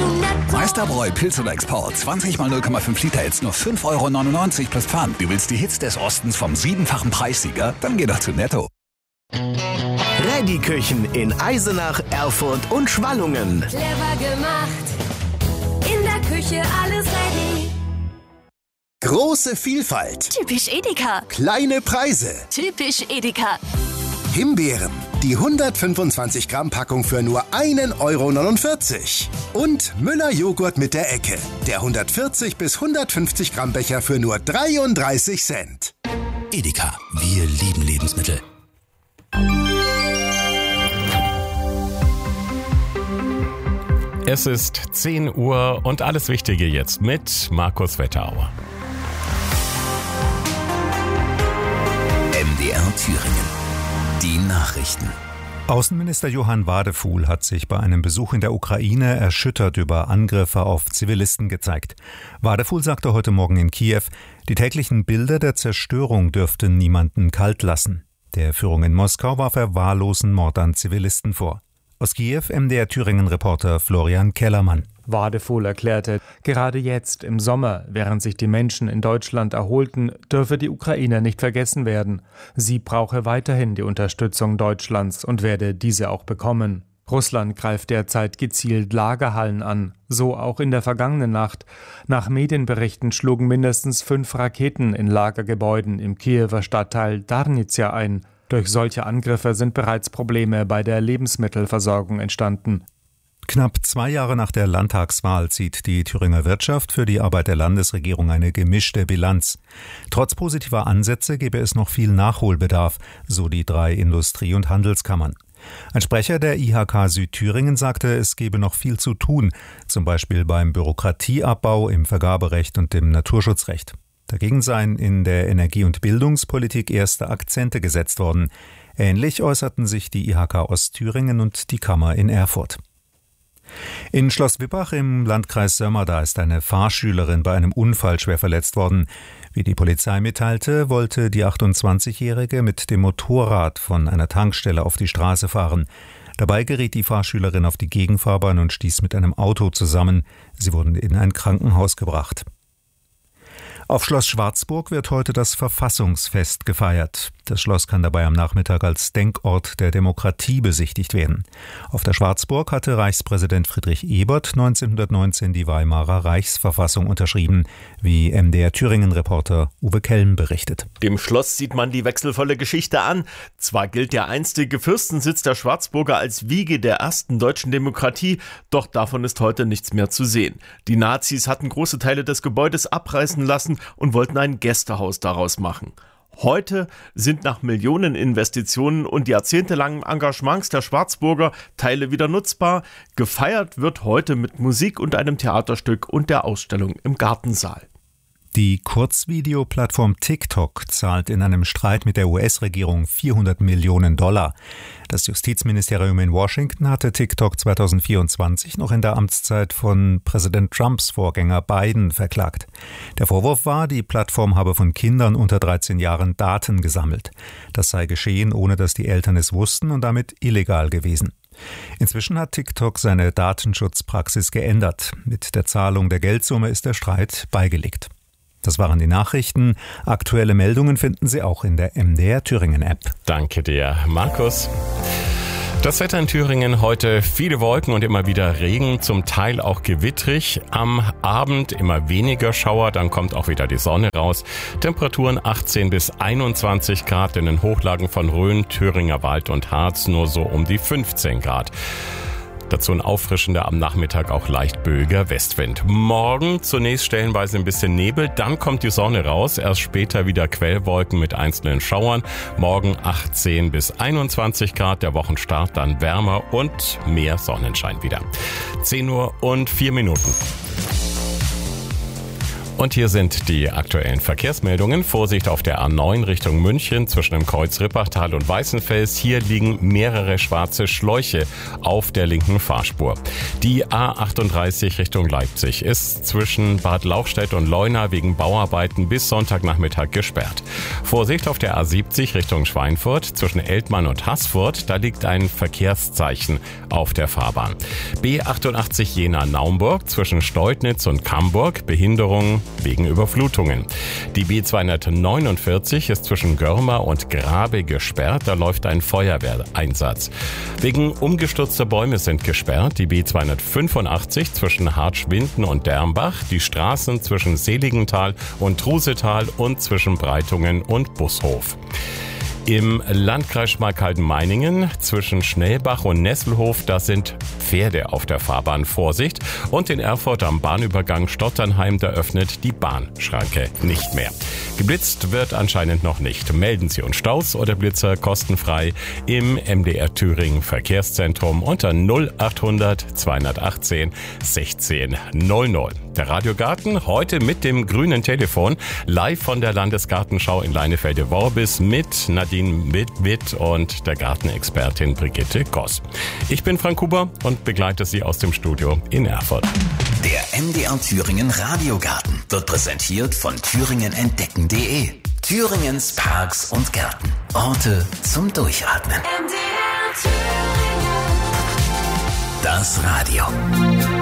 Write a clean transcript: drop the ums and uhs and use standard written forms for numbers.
Meisterbräu Pilz oder Export. 20 mal 0,5 Liter jetzt nur 5,99 € plus Pfand. Du willst die Hits des Ostens vom 7-fachen Preissieger? Dann geh doch zu Netto. Ready-Küchen in Eisenach, Erfurt und Schwallungen. Clever gemacht. In der Küche alles ready. Große Vielfalt. Typisch Edeka. Kleine Preise. Typisch Edeka. Himbeeren. Die 125 Gramm Packung für nur 1,49 €. Und Müller Joghurt mit der Ecke. Der 140 bis 150 Gramm Becher für nur 33 Cent. Edeka. Wir lieben Lebensmittel. Es ist 10 Uhr und alles Wichtige jetzt mit Markus Wetterauer. MDR Thüringen. Die Nachrichten. Außenminister Johann Wadefuhl hat sich bei einem Besuch in der Ukraine erschüttert über Angriffe auf Zivilisten gezeigt. Wadefuhl sagte heute Morgen in Kiew, die täglichen Bilder der Zerstörung dürften niemanden kalt lassen. Der Führung in Moskau warf er wahllosen Mord an Zivilisten vor. Aus Kiew MDR Thüringen-Reporter Florian Kellermann. Wadefuhl erklärte, gerade jetzt im Sommer, während sich die Menschen in Deutschland erholten, dürfe die Ukraine nicht vergessen werden. Sie brauche weiterhin die Unterstützung Deutschlands und werde diese auch bekommen. Russland greift derzeit gezielt Lagerhallen an, so auch in der vergangenen Nacht. Nach Medienberichten schlugen mindestens 5 Raketen in Lagergebäuden im Kiewer Stadtteil Darnizja ein. Durch solche Angriffe sind bereits Probleme bei der Lebensmittelversorgung entstanden. Knapp 2 Jahre nach der Landtagswahl zieht die Thüringer Wirtschaft für die Arbeit der Landesregierung eine gemischte Bilanz. Trotz positiver Ansätze gäbe es noch viel Nachholbedarf, so die 3 Industrie- und Handelskammern. Ein Sprecher der IHK Südthüringen sagte, es gebe noch viel zu tun, zum Beispiel beim Bürokratieabbau, im Vergaberecht und im Naturschutzrecht. Dagegen seien in der Energie- und Bildungspolitik erste Akzente gesetzt worden. Ähnlich äußerten sich die IHK Ostthüringen und die Kammer in Erfurt. In Schloss Wippach im Landkreis Sömmerda ist eine Fahrschülerin bei einem Unfall schwer verletzt worden. Wie die Polizei mitteilte, wollte die 28-Jährige mit dem Motorrad von einer Tankstelle auf die Straße fahren. Dabei geriet die Fahrschülerin auf die Gegenfahrbahn und stieß mit einem Auto zusammen. Sie wurden in ein Krankenhaus gebracht. Auf Schloss Schwarzburg wird heute das Verfassungsfest gefeiert. Das Schloss kann dabei am Nachmittag als Denkort der Demokratie besichtigt werden. Auf der Schwarzburg hatte Reichspräsident Friedrich Ebert 1919 die Weimarer Reichsverfassung unterschrieben, wie MDR Thüringen-Reporter Uwe Kelm berichtet. Dem Schloss sieht man die wechselvolle Geschichte an. Zwar gilt der einstige Fürstensitz der Schwarzburger als Wiege der ersten deutschen Demokratie, doch davon ist heute nichts mehr zu sehen. Die Nazis hatten große Teile des Gebäudes abreißen lassen und wollten ein Gästehaus daraus machen. Heute sind nach Millioneninvestitionen und jahrzehntelangen Engagements der Schwarzburger Teile wieder nutzbar. Gefeiert wird heute mit Musik und einem Theaterstück und der Ausstellung im Gartensaal. Die Kurzvideoplattform TikTok zahlt in einem Streit mit der US-Regierung $400 Millionen. Das Justizministerium in Washington hatte TikTok 2024 noch in der Amtszeit von Präsident Trumps Vorgänger Biden verklagt. Der Vorwurf war, die Plattform habe von Kindern unter 13 Jahren Daten gesammelt. Das sei geschehen, ohne dass die Eltern es wussten und damit illegal gewesen. Inzwischen hat TikTok seine Datenschutzpraxis geändert. Mit der Zahlung der Geldsumme ist der Streit beigelegt. Das waren die Nachrichten. Aktuelle Meldungen finden Sie auch in der MDR Thüringen App. Danke dir, Markus. Das Wetter in Thüringen heute: viele Wolken und immer wieder Regen, zum Teil auch gewittrig. Am Abend immer weniger Schauer, dann kommt auch wieder die Sonne raus. Temperaturen 18 bis 21 Grad, in den Hochlagen von Rhön, Thüringer Wald und Harz nur so um die 15 Grad. Dazu ein auffrischender, am Nachmittag auch leicht böiger Westwind. Morgen zunächst stellenweise ein bisschen Nebel, dann kommt die Sonne raus. Erst später wieder Quellwolken mit einzelnen Schauern. Morgen 18 bis 21 Grad, der Wochenstart dann wärmer und mehr Sonnenschein wieder. 10 Uhr und 4 Minuten. Und hier sind die aktuellen Verkehrsmeldungen. Vorsicht auf der A9 Richtung München zwischen dem Kreuz Rippachtal und Weißenfels. Hier liegen mehrere schwarze Schläuche auf der linken Fahrspur. Die A38 Richtung Leipzig ist zwischen Bad Lauchstädt und Leuna wegen Bauarbeiten bis Sonntagnachmittag gesperrt. Vorsicht auf der A70 Richtung Schweinfurt zwischen Eltmann und Haßfurt. Da liegt ein Verkehrszeichen auf der Fahrbahn. B88 Jena-Naumburg zwischen Steutnitz und Camburg. Behinderung wegen Überflutungen. Die B249 ist zwischen Görmer und Grabe gesperrt. Da läuft ein Feuerwehreinsatz. Wegen umgestürzter Bäume sind gesperrt die B285 zwischen Hartschwinden und Dermbach, die Straßen zwischen Seligenthal und Trusetal und zwischen Breitungen und Bushof. Im Landkreis Schmalkalden-Meiningen zwischen Schnellbach und Nesselhof, da sind Pferde auf der Fahrbahn. Vorsicht. Und in Erfurt am Bahnübergang Stotternheim, da öffnet die Bahnschranke nicht mehr. Geblitzt wird anscheinend noch nicht. Melden Sie uns Staus oder Blitzer kostenfrei im MDR Thüringen Verkehrszentrum unter 0800 218 16 00. Der Radiogarten heute mit dem grünen Telefon live von der Landesgartenschau in Leinefelde-Worbis mit Nadine Witt und der Gartenexpertin Brigitte Goss. Ich bin Frank Huber und begleite Sie aus dem Studio in Erfurt. Der MDR Thüringen Radiogarten wird präsentiert von thüringenentdecken.de. Thüringens Parks und Gärten. Orte zum Durchatmen. MDR Thüringen. Das Radio.